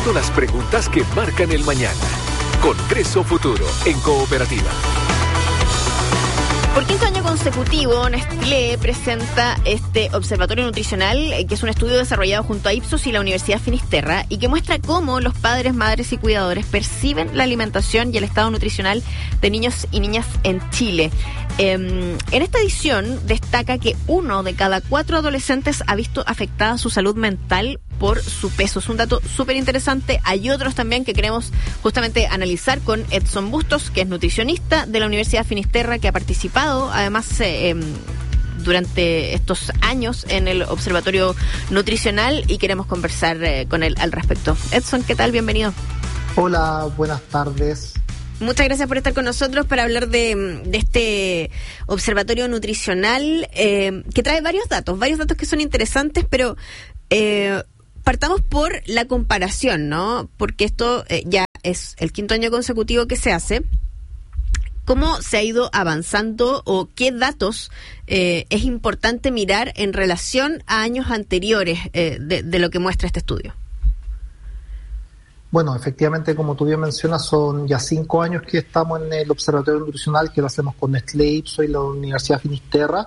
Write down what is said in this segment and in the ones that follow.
respondiendo las preguntas que marcan el mañana. Congreso Futuro en Cooperativa. Por quinto año consecutivo, Nestlé presenta este observatorio nutricional, que es un estudio desarrollado junto a Ipsos y la Universidad Finisterra, y que muestra cómo los padres, madres y cuidadores perciben la alimentación y el estado nutricional de niños y niñas en Chile. En esta edición destaca que 1 de cada 4 adolescentes ha visto afectada su salud mental por su peso. Es un dato súper interesante. Hay otros también que queremos justamente analizar con Edson Bustos, que es nutricionista de la Universidad Finisterra, que ha participado además durante estos años en el Observatorio Nutricional, y queremos conversar con él al respecto. Edson, ¿qué tal? Bienvenido. Hola, buenas tardes. Muchas gracias por estar con nosotros para hablar de este observatorio nutricional que trae varios datos que son interesantes, pero partamos por la comparación, ¿no? Porque esto ya es el quinto año consecutivo que se hace. ¿Cómo se ha ido avanzando o qué datos es importante mirar en relación a años anteriores de lo que muestra este estudio? Bueno, efectivamente, como tú bien mencionas, son ya 5 años que estamos en el Observatorio Nutricional, que lo hacemos con Nestlé, Ipsos y la Universidad Finisterra,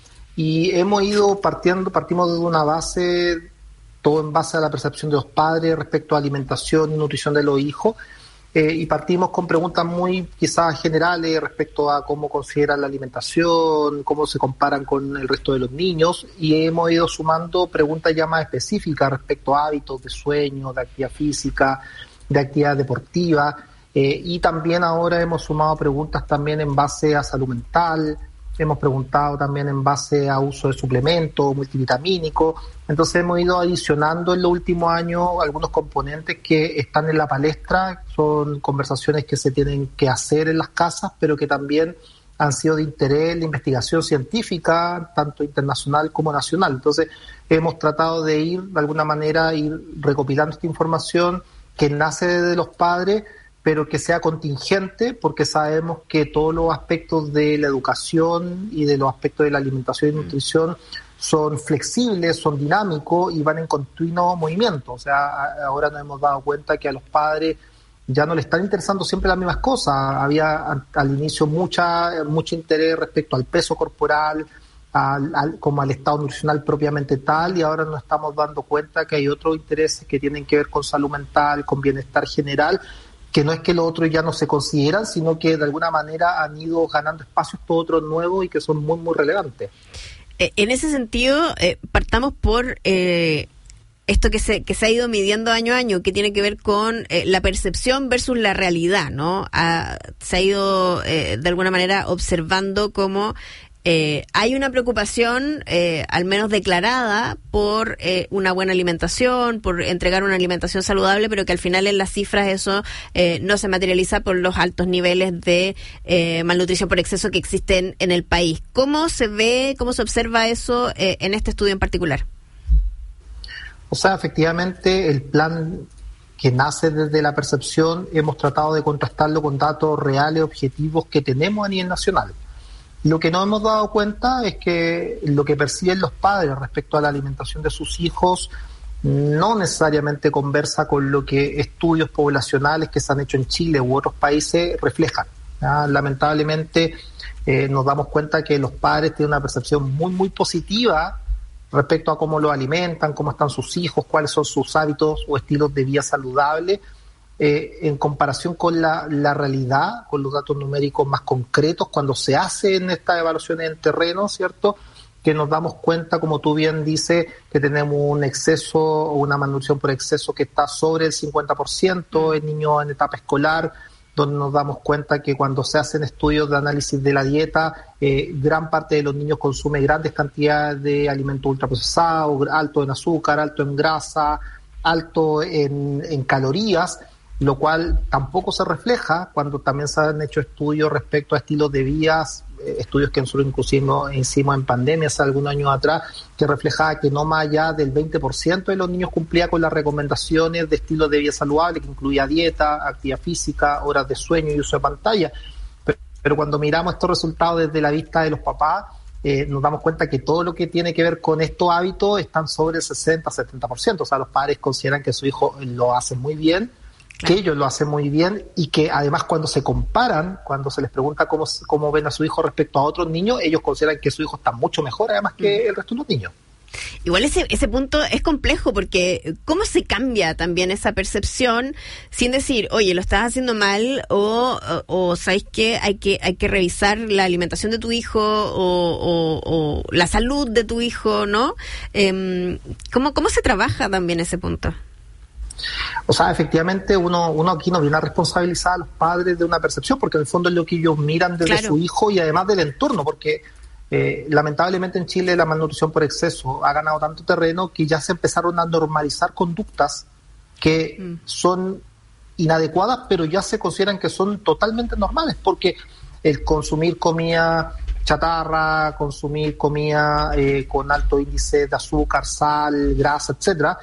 y partimos de una base, todo en base a la percepción de los padres respecto a alimentación y nutrición de los hijos, y partimos con preguntas muy quizás generales respecto a cómo consideran la alimentación, cómo se comparan con el resto de los niños, y hemos ido sumando preguntas ya más específicas respecto a hábitos de sueño, de actividad física, de actividad deportiva, y también ahora hemos sumado preguntas también en base a salud mental. Hemos preguntado también en base a uso de suplementos multivitamínicos. Entonces hemos ido adicionando en los últimos años algunos componentes que están en la palestra. Son conversaciones que se tienen que hacer en las casas, pero que también han sido de interés en la investigación científica, tanto internacional como nacional. Entonces hemos tratado de ir alguna manera recopilando esta información que nace de los padres, pero que sea contingente, porque sabemos que todos los aspectos de la educación y de los aspectos de la alimentación y nutrición son flexibles, son dinámicos y van en continuo movimiento. O sea, ahora nos hemos dado cuenta que a los padres ya no les están interesando siempre las mismas cosas. Había al inicio mucho interés respecto al peso corporal, como al estado nutricional propiamente tal, y ahora nos estamos dando cuenta que hay otros intereses que tienen que ver con salud mental, con bienestar general, que no es que los otros ya no se consideran, sino que de alguna manera han ido ganando espacios todos otros nuevos y que son muy, muy relevantes. En ese sentido, partamos por esto que se ha ido midiendo año a año, que tiene que ver con la percepción versus la realidad, ¿no? Se ha ido de alguna manera observando cómo hay una preocupación, al menos declarada, por una buena alimentación, por entregar una alimentación saludable, pero que al final en las cifras eso no se materializa por los altos niveles de malnutrición por exceso que existen en el país. ¿Cómo se ve, cómo se observa eso en este estudio en particular? O sea, efectivamente, el plan que nace desde la percepción hemos tratado de contrastarlo con datos reales, objetivos que tenemos a nivel nacional. Lo que nos hemos dado cuenta es que lo que perciben los padres respecto a la alimentación de sus hijos no necesariamente conversa con lo que estudios poblacionales que se han hecho en Chile u otros países reflejan. Lamentablemente nos damos cuenta que los padres tienen una percepción muy, muy positiva respecto a cómo lo alimentan, cómo están sus hijos, cuáles son sus hábitos o estilos de vida saludable, en comparación con la realidad, con los datos numéricos más concretos, cuando se hacen estas evaluaciones en terreno, ¿cierto?, que nos damos cuenta, como tú bien dices, que tenemos un exceso o una malnutrición por exceso que está sobre el 50% en niños en etapa escolar, donde nos damos cuenta que cuando se hacen estudios de análisis de la dieta, gran parte de los niños consume grandes cantidades de alimentos ultraprocesados, alto en azúcar, alto en grasa, alto en calorías, lo cual tampoco se refleja cuando también se han hecho estudios respecto a estilos de vidas, estudios que nosotros inclusive hicimos en pandemia hace algunos años atrás, que reflejaba que no más allá del 20% de los niños cumplía con las recomendaciones de estilos de vida saludable, que incluía dieta, actividad física, horas de sueño y uso de pantalla. Pero cuando miramos estos resultados desde la vista de los papás, nos damos cuenta que todo lo que tiene que ver con estos hábitos están sobre el 60-70%. O sea, los padres consideran que su hijo lo hace muy bien, que ellos lo hacen muy bien, y que además cuando se comparan, cuando se les pregunta cómo ven a su hijo respecto a otros niños, ellos consideran que su hijo está mucho mejor además que el resto de los niños. Igual ese punto es complejo, porque ¿cómo se cambia también esa percepción sin decir, oye, lo estás haciendo mal, o ¿sabes qué? Hay que revisar la alimentación de tu hijo o la salud de tu hijo, ¿no? ¿Cómo se trabaja también ese punto? O sea, efectivamente uno aquí no viene a responsabilizar a los padres de una percepción, porque en el fondo es lo que ellos miran desde su hijo y además del entorno, porque lamentablemente en Chile la malnutrición por exceso ha ganado tanto terreno que ya se empezaron a normalizar conductas que son inadecuadas, pero ya se consideran que son totalmente normales, porque el consumir comida chatarra, consumir comida con alto índice de azúcar, sal, grasa, etcétera,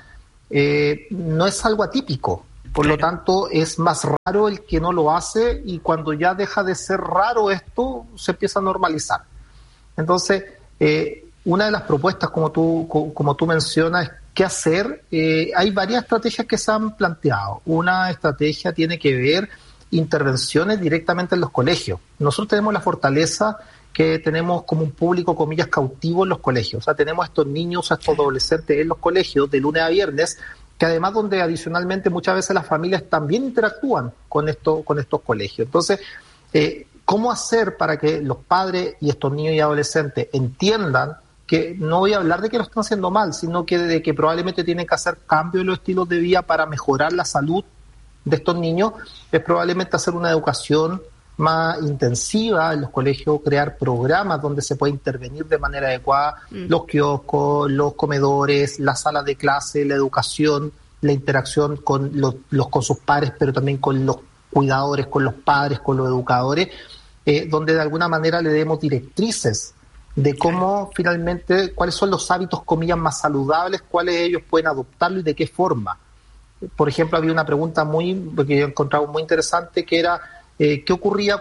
no es algo atípico. Por lo tanto, es más raro el que no lo hace, y cuando ya deja de ser raro esto, se empieza a normalizar. Entonces, una de las propuestas, como tú mencionas, es qué hacer. Hay varias estrategias que se han planteado. Una estrategia tiene que ver intervenciones directamente en los colegios. Nosotros tenemos la fortaleza que tenemos como un público, comillas, cautivo en los colegios. O sea, tenemos a estos niños, a estos adolescentes en los colegios de lunes a viernes, que además donde adicionalmente muchas veces las familias también interactúan con estos colegios. Entonces, ¿cómo hacer para que los padres y estos niños y adolescentes entiendan que no voy a hablar de que lo están haciendo mal, sino que de que probablemente tienen que hacer cambios en los estilos de vida para mejorar la salud de estos niños? Es probablemente hacer una educación más intensiva en los colegios, crear programas donde se puede intervenir de manera adecuada, los kioscos, los comedores, las salas de clase, la educación, la interacción con con sus pares, pero también con los cuidadores, con los padres, con los educadores, donde de alguna manera le demos directrices de cómo finalmente, cuáles son los hábitos, comillas, más saludables, cuáles ellos pueden adoptarlo y de qué forma. Por ejemplo, había una pregunta que yo encontraba muy interesante, que era ¿qué ocurría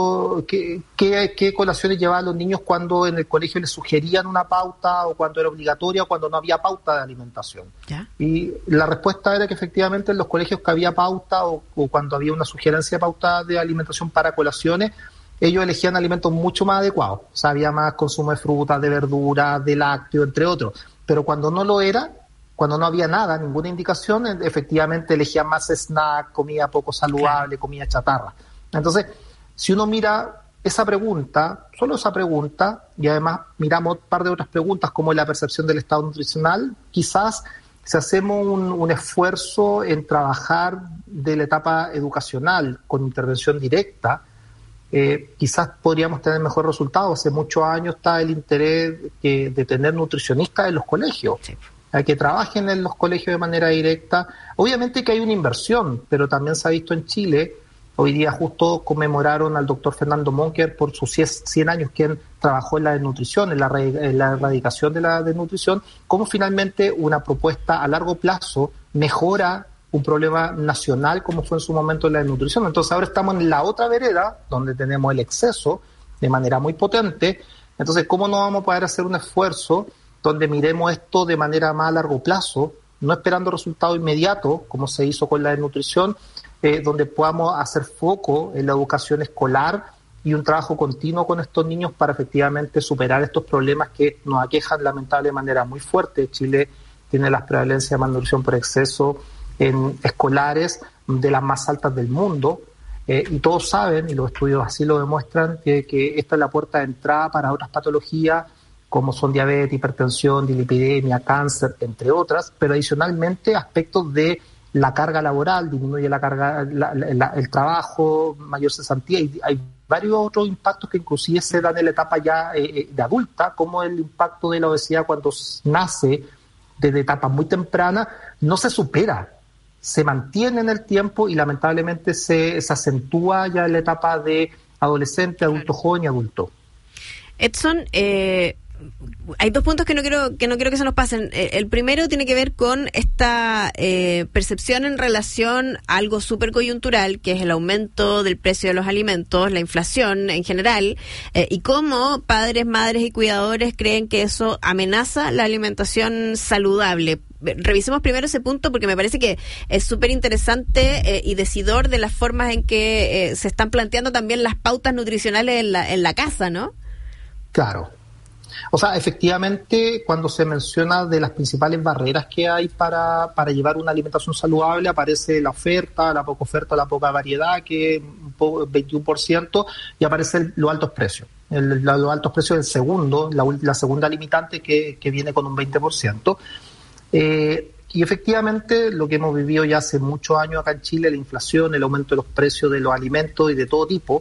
qué colaciones llevaban los niños cuando en el colegio les sugerían una pauta, o cuando era obligatoria, o cuando no había pauta de alimentación? ¿Ya? Y la respuesta era que efectivamente en los colegios que había pauta, o cuando había una sugerencia de pauta de alimentación para colaciones, ellos elegían alimentos mucho más adecuados. O sea, había más consumo de frutas, de verduras, de lácteos, entre otros. Pero cuando no lo era, cuando no había nada, ninguna indicación, efectivamente elegían más snack, comida poco saludable, comida chatarra. Entonces, si uno mira esa pregunta, solo esa pregunta, y además miramos un par de otras preguntas como la percepción del estado nutricional, quizás si hacemos un esfuerzo en trabajar de la etapa educacional con intervención directa, quizás podríamos tener mejor resultado. Hace muchos años está el interés de tener nutricionistas en los colegios. Sí. Que trabajen en los colegios de manera directa. Obviamente que hay una inversión, pero también se ha visto en Chile. Hoy día justo conmemoraron al doctor Fernando Monker por sus 100 años, quien trabajó en la desnutrición, en la erradicación de la desnutrición, cómo finalmente una propuesta a largo plazo mejora un problema nacional como fue en su momento la desnutrición. Entonces ahora estamos en la otra vereda, donde tenemos el exceso de manera muy potente. Entonces, ¿cómo no vamos a poder hacer un esfuerzo donde miremos esto de manera más a largo plazo, no esperando resultados inmediatos, como se hizo con la desnutrición, donde podamos hacer foco en la educación escolar y un trabajo continuo con estos niños para efectivamente superar estos problemas que nos aquejan lamentable de manera muy fuerte? Chile tiene las prevalencias de malnutrición por exceso en escolares de las más altas del mundo, y todos saben, y los estudios así lo demuestran, que esta es la puerta de entrada para otras patologías como son diabetes, hipertensión, dislipidemia, cáncer, entre otras, pero adicionalmente aspectos de la carga laboral, disminuye la carga, el trabajo, mayor cesantía, y hay varios otros impactos que inclusive se dan en la etapa ya de adulta, como el impacto de la obesidad cuando nace desde etapa muy temprana, no se supera, se mantiene en el tiempo y lamentablemente se acentúa ya en la etapa de adolescente, adulto joven y adulto. Edson, hay dos puntos que no quiero que se nos pasen. El primero tiene que ver con esta percepción en relación a algo súper coyuntural, que es el aumento del precio de los alimentos, la inflación en general, y cómo padres, madres y cuidadores creen que eso amenaza la alimentación saludable. Revisemos primero ese punto porque me parece que es súper interesante y decidor de las formas en que se están planteando también las pautas nutricionales en la casa, ¿no? Claro. O sea, efectivamente, cuando se menciona de las principales barreras que hay para llevar una alimentación saludable, aparece la oferta, la poca oferta, la poca variedad, que es un poco 21%, y aparecen los altos precios. Los altos precios del segundo, la segunda limitante que viene con un 20%. Y efectivamente, lo que hemos vivido ya hace muchos años acá en Chile, la inflación, el aumento de los precios de los alimentos y de todo tipo,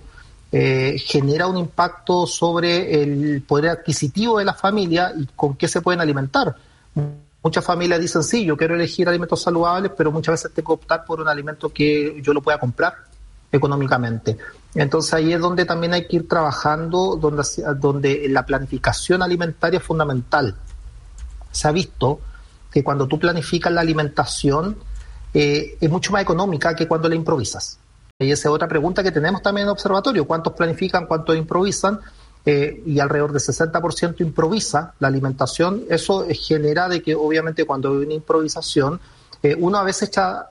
genera un impacto sobre el poder adquisitivo de la familia y con qué se pueden alimentar. Muchas familias dicen, sí, yo quiero elegir alimentos saludables, pero muchas veces tengo que optar por un alimento que yo lo pueda comprar económicamente. Entonces ahí es donde también hay que ir trabajando, donde la planificación alimentaria es fundamental. Se ha visto que cuando tú planificas la alimentación es mucho más económica que cuando la improvisas. Y esa es otra pregunta que tenemos también en el observatorio. ¿Cuántos planifican, cuántos improvisan? Y alrededor del 60% improvisa la alimentación. Eso genera de que obviamente cuando hay una improvisación, uno a veces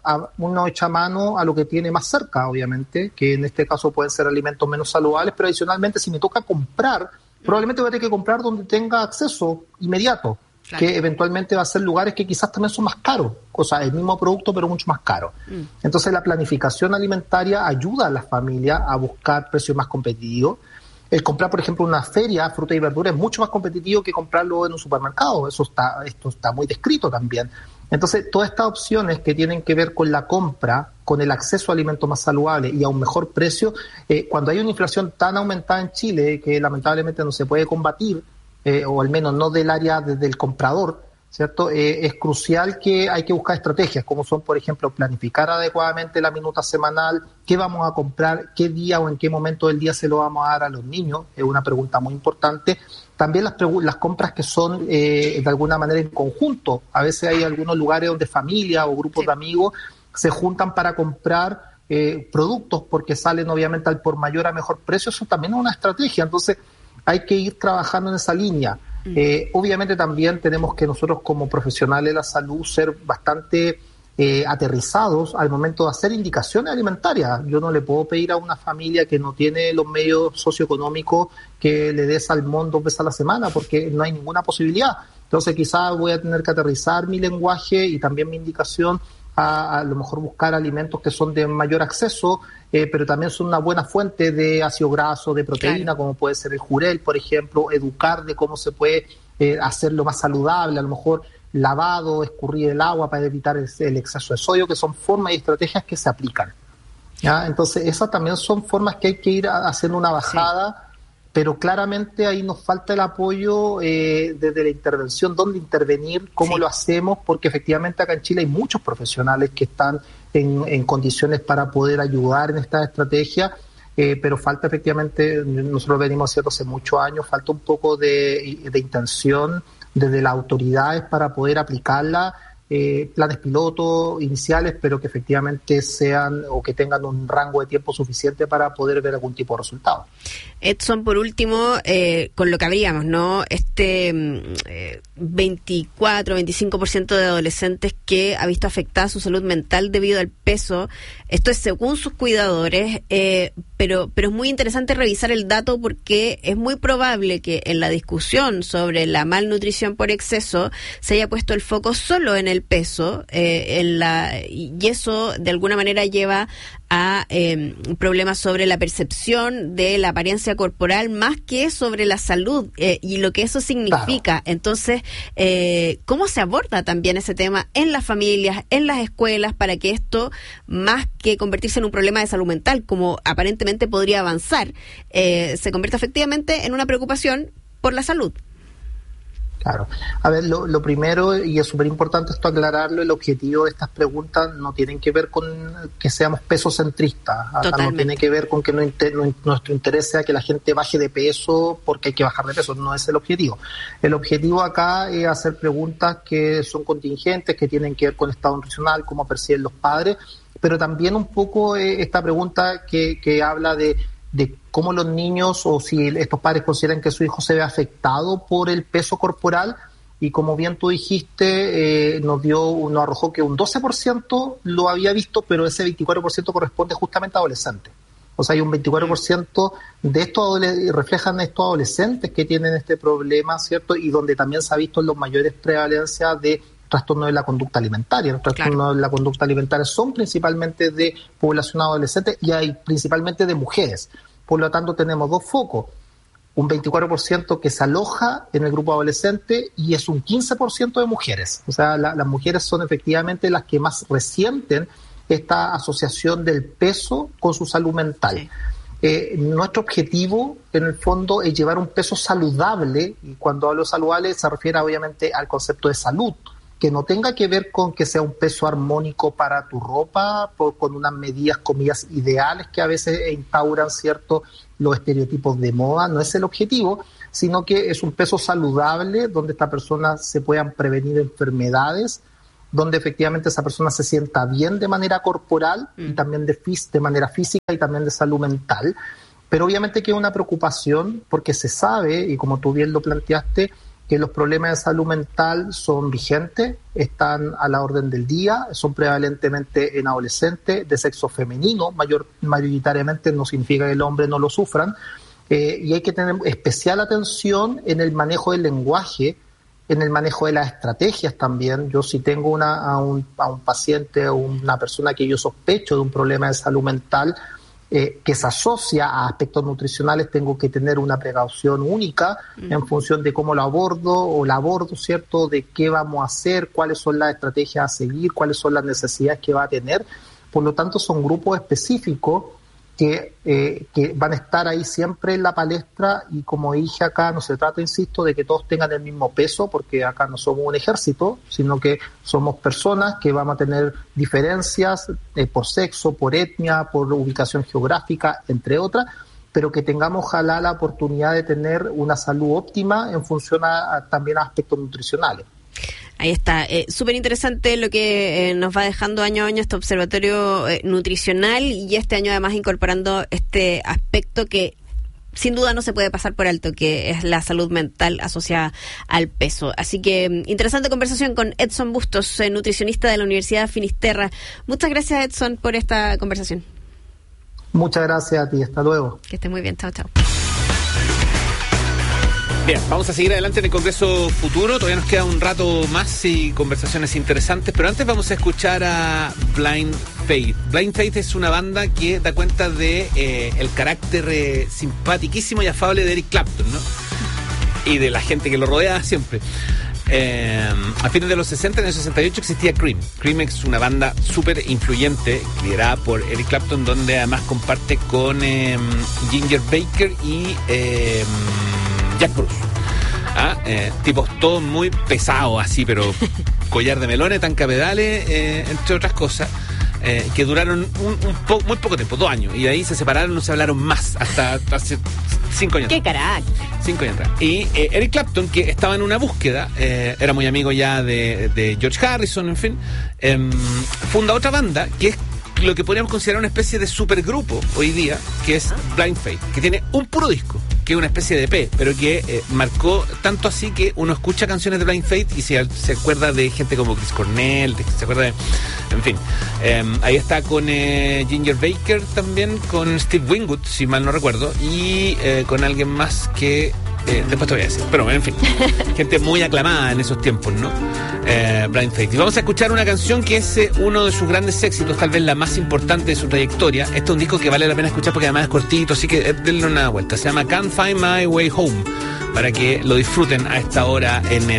echa mano a lo que tiene más cerca, obviamente, que en este caso pueden ser alimentos menos saludables, pero adicionalmente si me toca comprar, probablemente voy a tener que comprar donde tenga acceso inmediato. Claro. Que eventualmente va a ser lugares que quizás también son más caros, o sea, el mismo producto pero mucho más caro. Entonces la planificación alimentaria ayuda a las familias a buscar precios más competitivos. El comprar, por ejemplo, una feria, fruta y verdura, es mucho más competitivo que comprarlo en un supermercado. Esto está muy descrito también. Entonces, todas estas opciones que tienen que ver con la compra, con el acceso a alimentos más saludables y a un mejor precio, cuando hay una inflación tan aumentada en Chile que lamentablemente no se puede combatir, o al menos no del área del comprador, ¿cierto? Es crucial que hay que buscar estrategias, como son, por ejemplo, planificar adecuadamente la minuta semanal, qué vamos a comprar, qué día o en qué momento del día se lo vamos a dar a los niños, es una pregunta muy importante. También las compras que son de alguna manera en conjunto. A veces hay algunos lugares donde familia o grupos de amigos se juntan para comprar productos porque salen obviamente al por mayor a mejor precio. Eso también es una estrategia. Entonces, hay que ir trabajando en esa línea. Obviamente también tenemos que nosotros como profesionales de la salud ser bastante aterrizados al momento de hacer indicaciones alimentarias. Yo no le puedo pedir a una familia que no tiene los medios socioeconómicos que le dé salmón 2 veces a la semana porque no hay ninguna posibilidad. Entonces quizás voy a tener que aterrizar mi lenguaje y también mi indicación a lo mejor buscar alimentos que son de mayor acceso, pero también son una buena fuente de ácido graso, de proteína, claro, como puede ser el jurel, por ejemplo, educar de cómo se puede hacerlo más saludable, a lo mejor lavado, escurrir el agua para evitar el exceso de sodio, que son formas y estrategias que se aplican. ¿Ya? Entonces, esas también son formas que hay que ir haciendo una bajada, sí, pero claramente ahí nos falta el apoyo desde la intervención, dónde intervenir, cómo sí lo hacemos, porque efectivamente acá en Chile hay muchos profesionales que están en condiciones para poder ayudar en esta estrategia, pero falta efectivamente, nosotros venimos haciendo hace muchos años, falta un poco de intención desde las autoridades para poder aplicarla, planes pilotos iniciales, pero que efectivamente sean o que tengan un rango de tiempo suficiente para poder ver algún tipo de resultado. Edson, por último, con lo que habríamos, ¿no? 24-25% de adolescentes que ha visto afectada su salud mental debido al peso. Esto es según sus cuidadores, pero es muy interesante revisar el dato porque es muy probable que en la discusión sobre la malnutrición por exceso se haya puesto el foco solo en el peso, y eso de alguna manera lleva a problemas sobre la percepción de la apariencia corporal más que sobre la salud y lo que eso significa. Claro. Entonces, ¿cómo se aborda también ese tema en las familias, en las escuelas, para que esto, más que convertirse en un problema de salud mental, como aparentemente podría avanzar, se convierta efectivamente en una preocupación por la salud? Claro. A ver, lo primero, y es súper importante esto aclararlo, el objetivo de estas preguntas no tienen que ver con que seamos pesocentristas. Acá no tiene que ver con que nuestro interés sea que la gente baje de peso porque hay que bajar de peso. No es el objetivo. El objetivo acá es hacer preguntas que son contingentes, que tienen que ver con el estado nutricional, cómo perciben los padres, pero también un poco esta pregunta que habla de cómo los niños o si estos padres consideran que su hijo se ve afectado por el peso corporal, y como bien tú dijiste, nos arrojó que un 12% lo había visto, pero ese 24% corresponde justamente a adolescentes. O sea, hay un 24% de estos reflejan estos adolescentes que tienen este problema, ¿cierto? Y donde también se ha visto los mayores prevalencias de trastornos de la conducta alimentaria. Los trastornos de la conducta alimentaria son principalmente de población adolescente y hay principalmente de mujeres. Por lo tanto, tenemos dos focos. Un 24% que se aloja en el grupo adolescente y es un 15% de mujeres. O sea, las mujeres son efectivamente las que más resienten esta asociación del peso con su salud mental. Sí. Nuestro objetivo, en el fondo, es llevar un peso saludable, y cuando hablo saludable se refiere obviamente al concepto de salud, que no tenga que ver con que sea un peso armónico para tu ropa, con unas medidas, comillas, ideales que a veces instauran, ¿cierto?, los estereotipos de moda. No es el objetivo, sino que es un peso saludable donde esta persona se puedan prevenir enfermedades, donde efectivamente esa persona se sienta bien de manera corporal y también de manera física y también de salud mental. Pero obviamente que es una preocupación porque se sabe, y como tú bien lo planteaste, que los problemas de salud mental son vigentes, están a la orden del día, son prevalentemente en adolescentes de sexo femenino, mayoritariamente, no significa que el hombre no lo sufran, y hay que tener especial atención en el manejo del lenguaje, en el manejo de las estrategias también. Yo si tengo a un paciente o una persona que yo sospecho de un problema de salud mental, que se asocia a aspectos nutricionales, tengo que tener una precaución única en función de cómo lo abordo o la abordo, ¿cierto?, de qué vamos a hacer, cuáles son las estrategias a seguir, cuáles son las necesidades que va a tener. Por lo tanto, son grupos específicos que van a estar ahí siempre en la palestra, y como dije acá, no se trata, insisto, de que todos tengan el mismo peso, porque acá no somos un ejército, sino que somos personas que vamos a tener diferencias por sexo, por etnia, por ubicación geográfica, entre otras, pero que tengamos ojalá la oportunidad de tener una salud óptima en función también a aspectos nutricionales. Ahí está, súper interesante lo que nos va dejando año a año este observatorio nutricional, y este año además incorporando este aspecto que sin duda no se puede pasar por alto, que es la salud mental asociada al peso. Así que interesante conversación con Edson Bustos, nutricionista de la Universidad Finisterra. Muchas gracias, Edson, por esta conversación. Muchas gracias a ti, hasta luego. Que esté muy bien, chao, chao. Bien, vamos a seguir adelante en el Congreso Futuro. Todavía nos queda un rato más y conversaciones interesantes, pero antes vamos a escuchar a Blind Faith. Blind Faith es una banda que da cuenta de el carácter simpatiquísimo y afable de Eric Clapton, ¿no? Y de la gente que lo rodea siempre. A fines de los 60, en el 68 existía Cream. Cream es una banda súper influyente, liderada por Eric Clapton, donde además comparte con Ginger Baker y Jack Bruce. Tipos todos muy pesados así, pero collar de melones, tancapedales, entre otras cosas, que duraron muy poco tiempo, 2 años, y de ahí se separaron, no se hablaron más hasta hace 5 años. ¡Qué carácter! 5 años atrás. Y Eric Clapton, que estaba en una búsqueda, era muy amigo ya de George Harrison, en fin, funda otra banda que es lo que podríamos considerar una especie de supergrupo hoy día, que es Blind Faith, que tiene un puro disco, que es una especie de EP, pero que marcó tanto así que uno escucha canciones de Blind Faith y se acuerda de gente como Chris Cornell, se acuerda de... En fin, ahí está con Ginger Baker también, con Steve Winwood, si mal no recuerdo, y con alguien más que... después te voy a decir, pero en fin, gente muy aclamada en esos tiempos, ¿no? Blind Faith. Y vamos a escuchar una canción que es uno de sus grandes éxitos, tal vez la más importante de su trayectoria. Este es un disco que vale la pena escuchar porque además es cortito, así que denle una vuelta. Se llama Can't Find My Way Home, para que lo disfruten a esta hora en el